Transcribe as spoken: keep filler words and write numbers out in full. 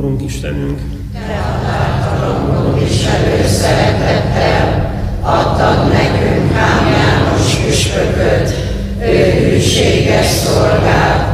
Urunk Istenünk, Te határtalanul viselő szeretettel adtad nekünk Hám János püspököt, ő hűséges szolgát,